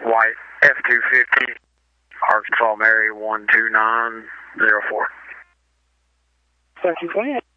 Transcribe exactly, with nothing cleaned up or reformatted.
White F two fifty, Arkansas Mary one two nine zero four. thirteen twenty-eight.